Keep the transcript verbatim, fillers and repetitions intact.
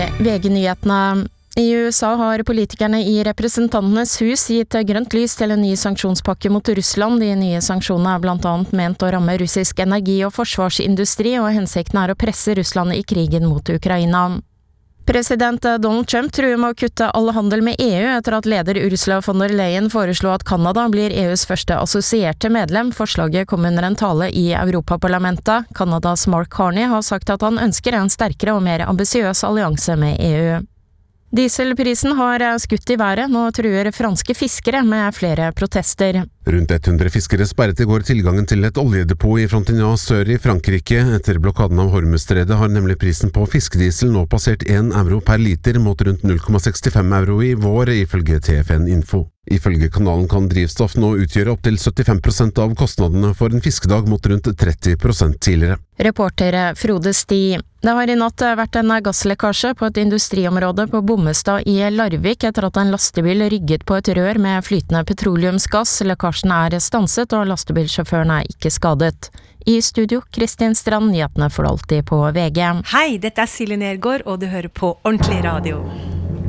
V G-nyhetene. I U S A har politikerne i representantenes hus gitt grønt lys til en ny sanksjonspakke mot Russland. De nye sanksjonene er blant annet ment å ramme russisk energi- og forsvarsindustri, og hensikten er å presse Russland i krigen mot Ukraina. President Donald Trump truer med å kutte all handel med E U etter at leder Ursula von der Leyen foreslo at Kanada blir E U's første assosierte medlem. Forslaget kom under en tale i Europaparlamentet. Kanadas Mark Carney har sagt at han ønsker en sterkere og mer ambisiøs allianse med E U. Dieselprisen har skutt i været, nå truer franske fiskere med flere protester. Rundt hundre fiskere sperret i går tilgangen til et oljedepot i Frontignan sør i Frankrike. Etter blokaden av Hormuzstredet har nemlig prisen på fiskediesel nå passert én euro per liter mot rundt null komma sekstifem euro i vår, ifølge T F N Info. Ifølge kanalen kan drivstoff nå utgjøre opp til syttifem prosent av kostnadene for en fiskedag mot rundt tretti prosent tidligere. Reporter Frode Sti. Det har i natt vært en gasslekkasje på et industriområde på Bommestad i Larvik etter at en lastebil rygget på et rør med flytende petroleumsgass. Lekkasjen er stanset og lastebilsjåføren er ikke skadet. I studio, Kristin Strand, nyhetene for alltid på V G. Hei, dette er Silje Nergård og du hører på Ordentlig Radio.